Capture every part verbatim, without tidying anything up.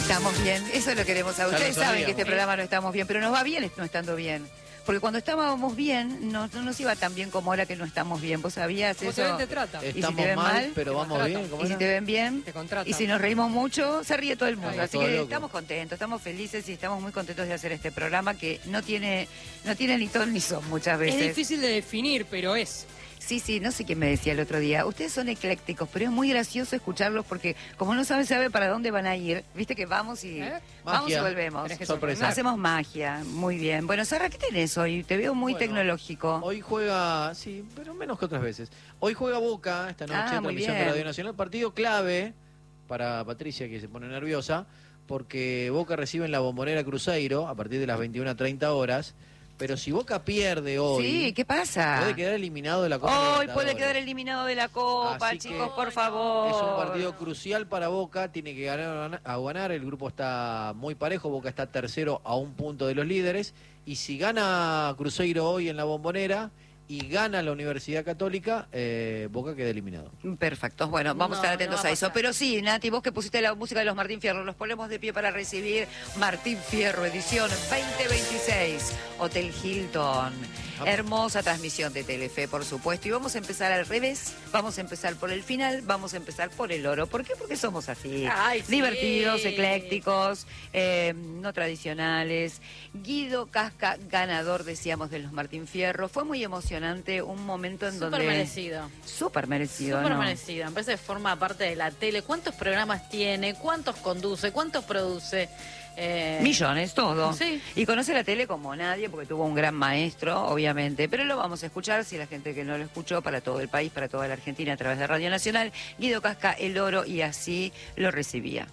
estamos bien, eso lo queremos a ustedes. Saben que este programa no estamos bien, pero nos va bien no estando bien. Porque cuando estábamos bien, no, no nos iba tan bien como ahora que no estamos bien. ¿Vos sabías ¿Cómo eso? te ven, te trata? Y Estamos si te ven mal, mal, pero vamos bien. y si te ven bien, te contratan. y si nos reímos mucho, se ríe todo el mundo. Estamos Así todos que locos. estamos contentos, estamos felices y estamos muy contentos de hacer este programa que no tiene, no tiene ni ton ni son muchas veces. Es difícil de definir, pero es. Sí, sí, no sé quién me decía el otro día. Ustedes son eclécticos, pero es muy gracioso escucharlos porque como no saben sabe para dónde van a ir, viste que vamos y ¿Eh? vamos Magia. y volvemos. Tenés que Sorpresa. Hacemos magia, muy bien. Bueno, Sara, ¿qué tenés hoy? Te veo muy Bueno, tecnológico. Hoy juega, sí, pero menos que otras veces. Hoy juega Boca, esta noche, Ah, en muy transmisión de bien. Radio Nacional. Partido clave para Patricia, que se pone nerviosa, porque Boca recibe en la Bombonera Cruzeiro a partir de las veintiuna treinta horas. Pero si Boca pierde hoy, Sí, ¿qué pasa? puede quedar eliminado de la Copa Hoy Libertadores. puede quedar eliminado de la Copa, Así que chicos, por favor. Es un partido crucial para Boca, tiene que ganar a ganar, el grupo está muy parejo, Boca está tercero a un punto de los líderes, y si gana Cruzeiro hoy en la Bombonera y gana la Universidad Católica, eh, Boca queda eliminado. Perfecto, bueno, vamos No, a estar no atentos va a a eso. pasar. Pero sí, Nati, vos que pusiste la música de los Martín Fierro, los ponemos de pie para recibir Martín Fierro, edición veinte veintiséis, Hotel Hilton. Hermosa transmisión de Telefe, por supuesto. Y vamos a empezar al revés, vamos a empezar por el final, vamos a empezar por el oro. ¿Por qué? Porque somos así. Ay, sí. Divertidos, eclécticos, eh, no tradicionales. Guido Casca, ganador, decíamos, de los Martín Fierro. Fue muy emocionante, un momento en Súper donde... merecido. Súper merecido, Súper ¿no? merecido. Me parece que forma parte de la tele. ¿Cuántos programas tiene? ¿Cuántos conduce? ¿Cuántos produce? Eh, Millones, todo. Sí. Y conoce la tele como nadie, porque tuvo un gran maestro, obviamente. Pero lo vamos a escuchar, si la gente que no lo escuchó, para todo el país, para toda la Argentina, a través de Radio Nacional. Guido Casca, el oro, y así lo recibía.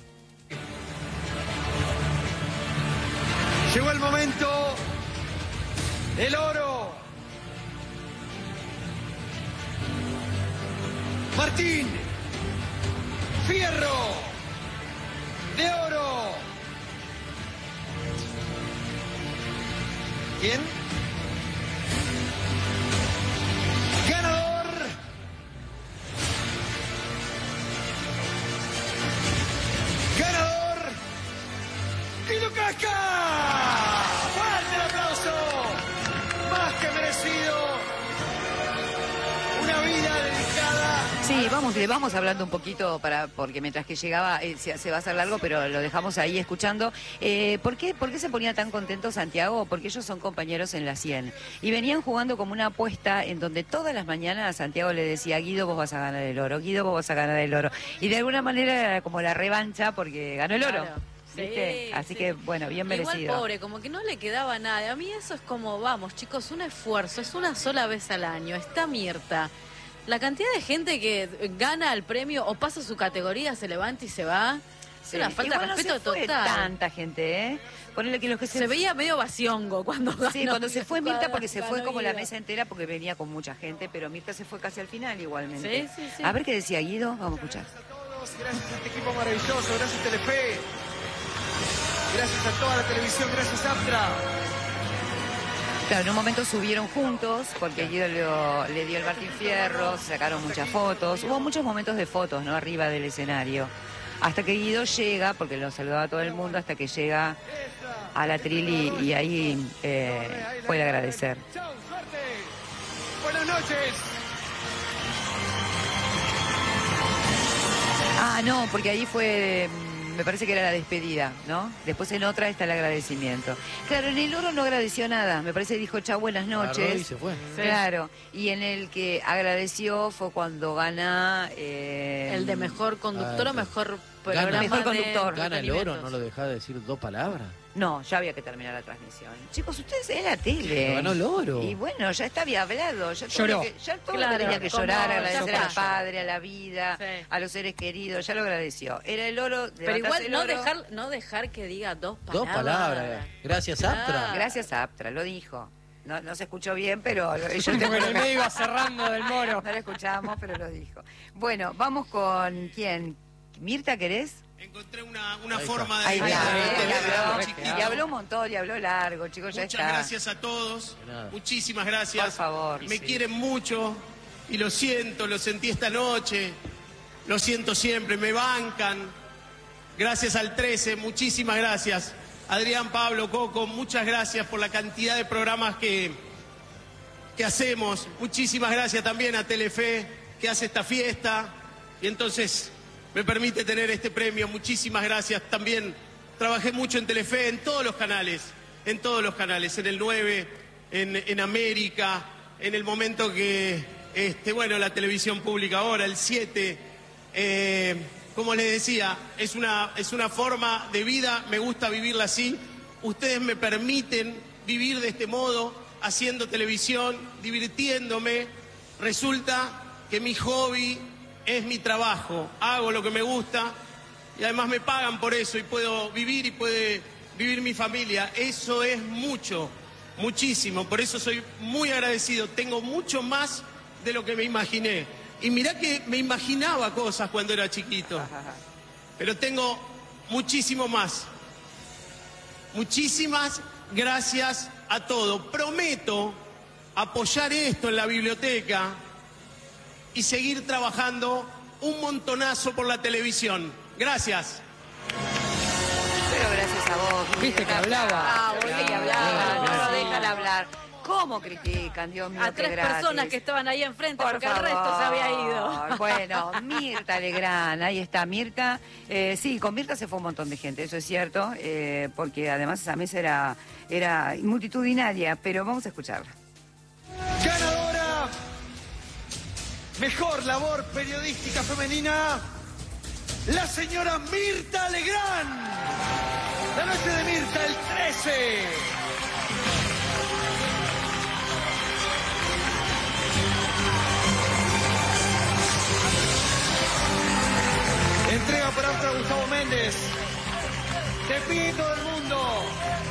Llegó el momento del oro. Martín Fierro de oro. ¿Quién? Ganador. Ganador. Guido Casca. Fuerte el aplauso. Más que merecido. Una vida dedicada. Sí, vamos, le vamos hablando un poquito para porque mientras que llegaba eh, se, se va a hacer largo, pero lo dejamos ahí escuchando. Eh, ¿por qué, ¿Por qué se ponía tan contento Santiago? Porque ellos son compañeros en la cien y venían jugando como una apuesta en donde todas las mañanas Santiago le decía: Guido, vos vas a ganar el oro, Guido, vos vas a ganar el oro. Y de alguna manera era como la revancha porque ganó el oro. Claro. ¿Viste? Sí, Así sí. que, bueno, bien merecido. Igual pobre, como que no le quedaba nada. A mí eso es como, vamos, chicos, un esfuerzo. Es una sola vez al año. Está Mirta. La cantidad de gente que gana el premio o pasa su categoría, se levanta y se va. Es Sí. una falta Igual de no respeto se fue total. tanta gente, ¿eh? Ponele que los que se, Se veía medio vaciongo cuando ganó. Sí, cuando se fue Mirta, porque se fue Ganó como la Guido. mesa entera, porque venía con mucha gente, pero Mirta se fue casi al final igualmente. Sí, sí, sí. A ver qué decía Guido, vamos a escuchar. Gracias a todos, gracias a este equipo maravilloso, gracias Telefe, gracias a toda la televisión, gracias Aptra. Claro, en un momento subieron juntos, porque Guido le, le dio el Martín Fierro, se sacaron muchas fotos, hubo muchos momentos de fotos, ¿no? Arriba del escenario. Hasta que Guido llega, porque lo saludaba a todo el mundo, hasta que llega a la tril y, y ahí eh, puede agradecer. Chau, suerte. Buenas noches. Ah, no, porque ahí fue, mm, me parece que era la despedida, ¿no? Después en otra está el agradecimiento. Claro, en el oro no agradeció nada, me parece que dijo chau, buenas noches. Agarró y se fue. Sí. Claro, y en el que agradeció fue cuando gana... eh, El de mejor conductor Ah, o mejor Gana. programa Mejor de conductor. Gana el oro, entretenimientos. no lo deja de decir dos palabras. No, ya había que terminar la transmisión. Chicos, ustedes en la tele. Pero ganó el oro. Y bueno, ya está, había hablado. Ya todo Lloró. lo que- ya todo Claro, lo que tenía que como llorar, ya agradecer está. al padre, a la vida, Sí. a los seres queridos, ya lo agradeció. Era el oro, Pero levantarse igual el no oro. dejar, no dejar que diga dos palabras. Dos palabras. Gracias, Aptra. Claro. Gracias a Aptra, lo dijo. No, no se escuchó bien, pero lo- yo Porque en el medio iba cerrando del moro. no lo escuchamos, pero lo dijo. Bueno, vamos con quién. ¿Mirta querés? Encontré una, una Ahí forma de... Ahí Ahí está, está, ¿eh? ahí y, está, habló, chiquito. y habló un montón y habló largo, chicos, ya Muchas está. gracias a todos. De nada. Muchísimas gracias. Por favor. Me Sí. quieren mucho y lo siento, lo sentí esta noche. Lo siento siempre, me bancan. gracias al trece, muchísimas gracias. Adrián, Pablo, Coco, muchas gracias por la cantidad de programas que, que hacemos. Muchísimas gracias también a Telefe, que hace esta fiesta y entonces me permite tener este premio. Muchísimas gracias. También trabajé mucho en Telefe, en todos los canales, en todos los canales, en el nueve, en, en América, en el momento que, este, bueno, la televisión pública ahora, el siete. Eh, como les decía, es una, es una forma de vida, me gusta vivirla así. Ustedes me permiten vivir de este modo, haciendo televisión, divirtiéndome. Resulta que mi hobby es mi trabajo, hago lo que me gusta y además me pagan por eso y puedo vivir y puede vivir mi familia. Eso es mucho, muchísimo, por eso soy muy agradecido. Tengo mucho más de lo que me imaginé. Y mirá que me imaginaba cosas cuando era chiquito, pero tengo muchísimo más. Muchísimas gracias a todos. Prometo apoyar esto en la biblioteca y seguir trabajando un montonazo por la televisión. Gracias. Pero gracias a vos. Viste que hablaba. Ah, viste que hablaba. No lo Sí. dejan hablar. ¿Cómo critican, Dios mío? A qué tres gratis. personas que estaban ahí enfrente Por porque el favor. resto se había ido. Bueno, Mirta Legrand, ahí está Mirta. Eh, sí, con Mirta se fue un montón de gente, eso es cierto, eh, porque además esa mesa era, era multitudinaria, pero vamos a escucharla. Ganadora, mejor labor periodística femenina, la señora Mirta Legrand. La noche de Mirta, el trece. Entrega para otra Gustavo Méndez. Te pide todo el mundo.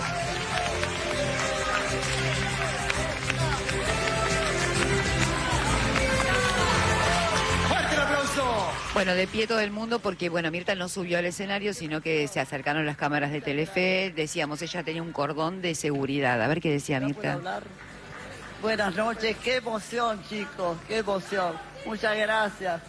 Fuerte el aplauso. Bueno, de pie todo el mundo porque, bueno, Mirta no subió al escenario, sino que se acercaron las cámaras de Telefe. Decíamos, ella tenía un cordón de seguridad. A ver qué decía ¿No puedo Mirta. hablar? Buenas noches, qué emoción, chicos, qué emoción. Muchas gracias.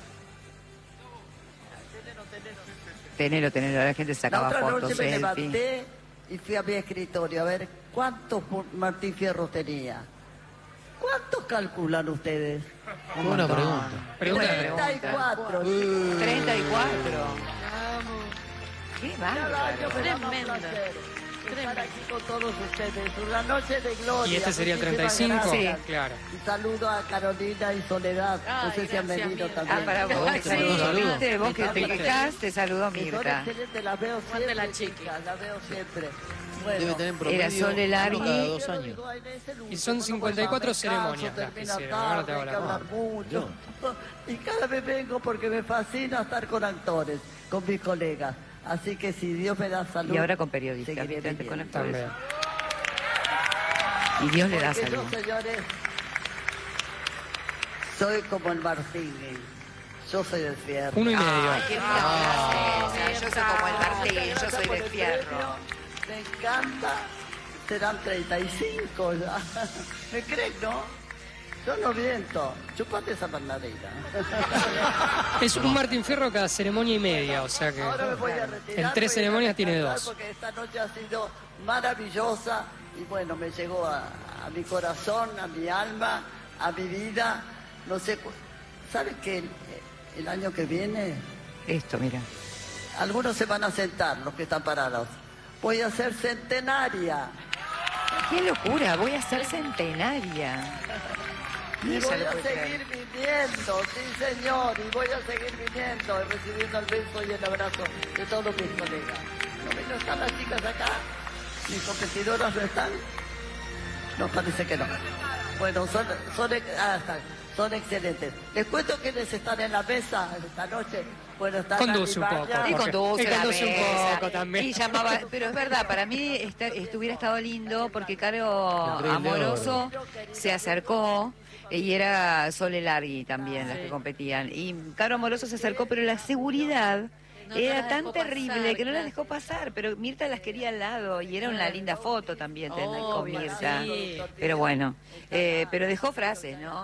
Tenelo, tenelo, la gente La sacaba otra fotos, noche me selfie. levanté y fui a mi escritorio a ver cuántos Martín Fierro tenía. ¿Cuántos calculan ustedes? Buena pregunta. Pregunta. treinta y cuatro. treinta y cuatro. Qué Cada bárbaro. año me da más Tremendo. placer estar aquí con todos ustedes. Una noche de gloria. Y este sería el treinta y Muchísimas cinco. gracias. Sí. Claro. Y saludo a Carolina y Soledad. no Ay, sé si han gracias, venido Mirta. también. Ah, para vos, te Sí. saludó, Saludo. ¿viste? Vos que te quejás, te saludó Que son Mirta. excelentes, las veo Mande siempre, la chiqui. chicas, las veo siempre. Bueno, Debe tener en promedio Era Sole Largui. uno cada dos yo lo años. digo, en ese lugar, Y son no cincuenta y cuatro me canso, ceremonias las que termina hicieron, ahora tarde, te hago hay la que hablar mucho. Y cada vez vengo porque me fascina estar con actores, con mis colegas. Así que si Dios me da salud. Y ahora con periodistas, seguiré ¿viste? Antes con viniendo. actores. También. Y Dios le da Porque yo, salud. señores, soy como el Martín. Yo soy del fierro. Uno y medio. Ay, qué linda frase esa. Yo soy como el Martín, yo Gracias soy por de el fierro. premio. Me encanta. Serán treinta y cinco ya. ¿Me creen, no? Yo no miento. Chupate esa panadera. Es un Martín Fierro cada ceremonia y media, o sea que Ahora me voy a retirar. en tres voy a ceremonias tiene descansar dos. Porque esta noche ha sido maravillosa y bueno, me llegó a, a mi corazón, a mi alma, a mi vida. No sé, cu- ¿sabes qué? El, el año que viene, Esto, mira. algunos se van a sentar, los que están parados. Voy a ser centenaria. Qué locura, voy a ser centenaria. Y Ella voy lo a puede seguir viviendo, sí señor, y voy a seguir viviendo y recibiendo el beso y el abrazo de todos mis colegas. ¿No, no están las chicas acá? ¿Mis competidoras no están? No, parece que no. Bueno, son, son, ex- ah, están, son excelentes. Les cuento quiénes están en la mesa esta noche. Bueno, están Conduce un Andy poco, Maya, Y Jorge. conduce Y la conduce un mesa. poco también. Y llamaba, pero es verdad, para mí esta- estuviera estado lindo porque Caro El Rey Amoroso se acercó y era Sole Largui también las que competían. Y Caro Amoroso se acercó, pero la seguridad No te era las tan dejó terrible pasar, que no las claro. dejó pasar, pero Mirta las quería al lado y era una linda foto también tener con Obvio, Mirta. sí. Pero bueno, eh, pero dejó frases, ¿no?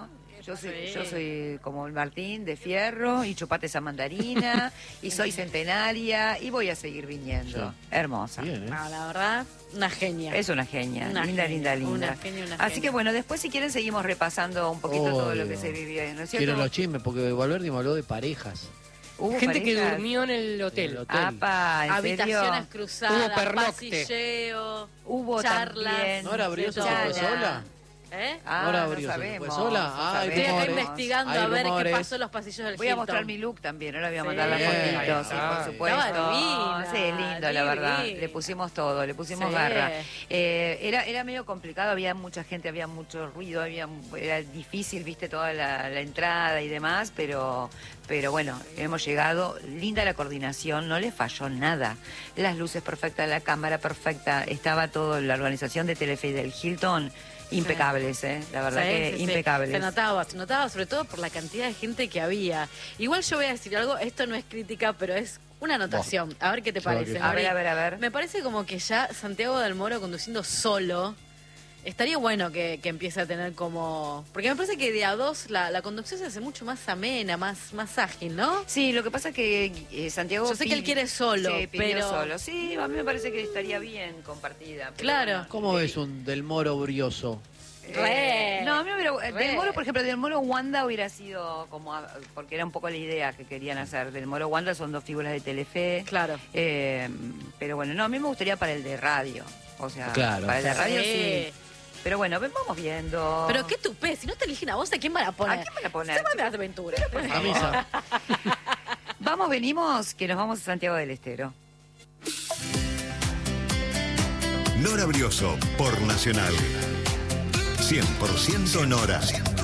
Yo soy, Sí. yo soy como el Martín de Fierro y chupate esa mandarina y soy centenaria y voy a seguir viniendo. Hermosa. Bien, ¿eh? No, la verdad, una genia. Es una genia, Una linda, genia, linda, linda. una genia, una Así genia. que bueno, después si quieren seguimos repasando un poquito todo lo que Obvio. se vivió, ¿no es cierto? Quiero los chismes, porque Valverde me habló de parejas. Hubo Gente que parejas. durmió en el En hotel. el hotel. Apa, ¿en Habitaciones serio? cruzadas, Hubo pernocte. pasilleo, Hubo charlas. también. ¿No era Brioso de se fue todo. sola? ¿Eh? Ah, ¿No era no Brioso, se fue sabemos, sola? no Ah, hay Estoy acá rumores. investigando Hay a ver rumores. qué pasó en los pasillos del Voy a Hilton. mostrar mi look también, ahora voy a Sí. mandar la fotito, Bien. sí, Ah, por supuesto. estaba divina, Sí, lindo, la verdad. divina. Le pusimos todo, le pusimos Sí. garra. Eh, era, era medio complicado, había mucha gente, había mucho ruido, había era difícil, viste, toda la, la entrada y demás, pero, pero bueno, hemos llegado. Linda la coordinación, no le falló nada. Las luces perfectas, la cámara perfecta, estaba todo, la organización de Telefe y del Hilton. Impecables, ¿eh? La verdad Sí, que sí, sí. impecables. Se notaba, se notaba sobre todo por la cantidad de gente que había. Igual yo voy a decir algo, esto no es crítica, pero es una anotación. A ver qué te Yo creo parece. que- A ver, Mari. a ver, a ver. Me parece como que ya Santiago del Moro conduciendo solo, estaría bueno que, que empiece a tener como... Porque me parece que de a dos la, la conducción se hace mucho más amena, más, más ágil, ¿no? Sí, lo que pasa es que eh, Santiago... Yo sé que él pi- quiere solo, sí, pidió pero- solo. Sí, a mí me parece que estaría bien compartida. pero Claro. bueno, ¿Cómo eh, ves un Del Moro brioso? Re. No, a mí me hubiera... Re. Del Moro, por ejemplo, Del Moro Wanda hubiera sido como... a- Porque era un poco la idea que querían hacer. Del Moro Wanda son dos figuras de Telefe. Claro. Eh, pero bueno, no, a mí me gustaría para el de radio. O sea, Claro. para el de radio Sí. sí. Pero bueno, ve- vamos viendo. Pero qué tupé, si no te eligen a vos, ¿a quién van a poner? ¿A quién van a poner, Se van a chicos? las aventuras. A misa. Vamos, venimos, que nos vamos a Santiago del Estero. Nora Brioso por Nacional. cien por ciento Nora.